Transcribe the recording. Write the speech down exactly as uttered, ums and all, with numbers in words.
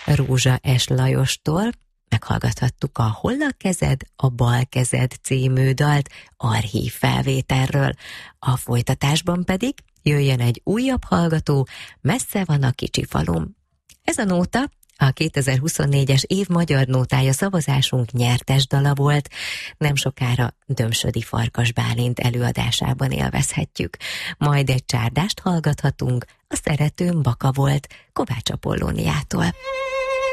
Rózsa S. Lajostól meghallgathattuk a Hol a kezed, a bal kezed című dalt archív felvételről. A folytatásban pedig jöjjön egy újabb hallgató, Messze van a kicsi falum. Ez a nóta a kétezer-huszonnégyes év magyar nótája szavazásunk nyertes dala volt. Nem sokára Dömsödi Farkas Bálint előadásában élvezhetjük. Majd egy csárdást hallgathatunk, a Szeretőm Baka volt, Kovács Apollóniától.